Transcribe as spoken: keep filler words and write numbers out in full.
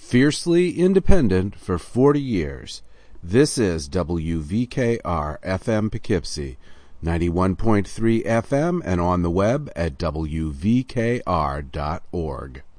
Fiercely independent for forty years. This is W V K R F M Poughkeepsie, ninety-one point three F M and on the web at W V K R dot org.